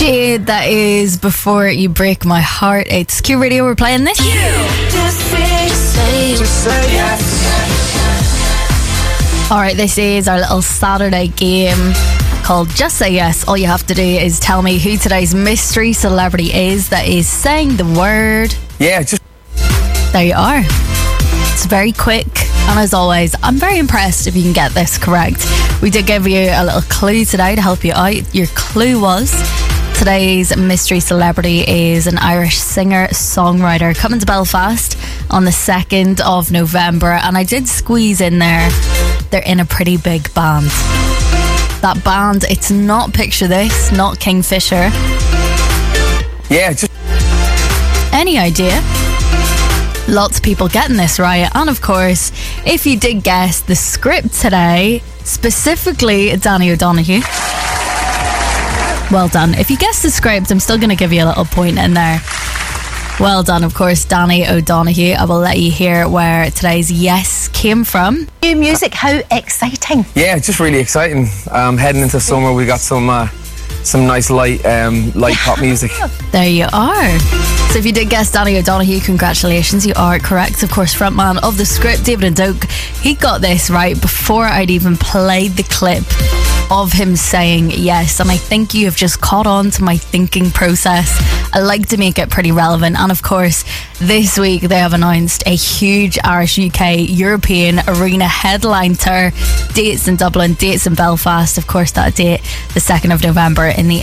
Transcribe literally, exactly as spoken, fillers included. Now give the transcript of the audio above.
Avicii, that is Before You Break My Heart. It's Q Radio, we're playing this. Just say, say, just say yes. Alright, this is our little Saturday game called Just Say Yes. All you have to do is tell me who today's mystery celebrity is that is saying the word. Yeah, just... There you are. It's very quick, and as always, I'm very impressed if you can get this correct. We did give you a little clue today to help you out. Your clue was today's mystery celebrity is an Irish singer-songwriter coming to Belfast on the second of November, and I did squeeze in there, they're in a pretty big band. That band, it's not Picture This, not Kingfisher. Yeah, just... Any idea? Lots of people getting this right. And of course, if you did guess the script today, specifically Danny O'Donoghue, well done. If you guessed the script, I'm still going to give you a little point in there. Well done, of course, Danny O'Donoghue. I will let you hear where today's yes came from. New music, how exciting. Yeah, just really exciting. Um, heading into summer, we got some uh, some nice light um, light pop music. There you are. So if you did guess Danny O'Donoghue, congratulations, you are correct. Of course, frontman of the script, David N'Doke, he got this right before I'd even played the clip of him saying yes, and I think you have just caught on to my thinking process. I like to make it pretty relevant, and of course this week they have announced a huge Irish U K European arena headline tour. Dates in Dublin, dates in Belfast, of course that date the second of November in the